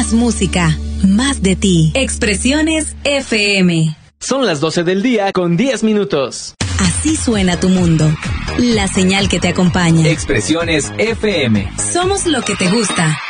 Más música, más de ti. Expresiones FM. Son las 12 del día con 10 minutos. Así suena tu mundo. La señal que te acompaña. Expresiones FM. Somos lo que te gusta.